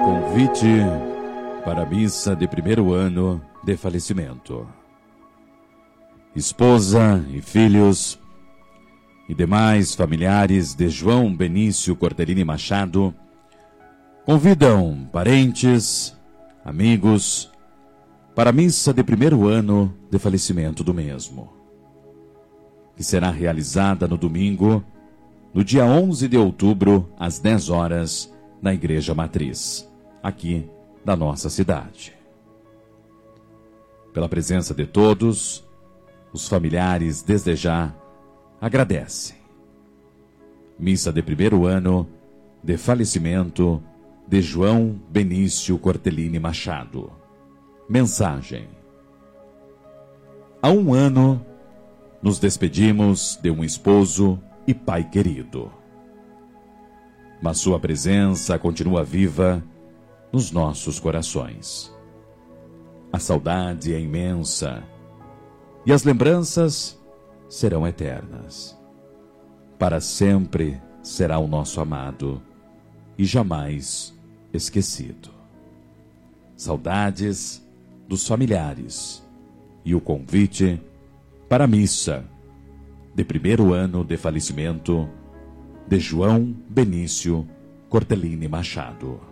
Convite para a missa de primeiro ano de falecimento. Esposa e filhos e demais familiares de João Benício Cortellini Machado convidam parentes, amigos, para a missa de primeiro ano de falecimento do mesmo, que será realizada no domingo, no dia 11 de outubro, às 10 horas, na Igreja Matriz, aqui da nossa cidade. Pela presença de todos, os familiares desde já agradecem. Missa de primeiro ano de falecimento de João Benício Cortellini Machado. Mensagem. Há um ano, nos despedimos de um esposo e pai querido. Mas sua presença continua viva nos nossos corações. A saudade é imensa e as lembranças serão eternas. Para sempre será o nosso amado e jamais esquecido. Saudades dos familiares e o convite para a missa de primeiro ano de falecimento de João Benício Cortellini Machado.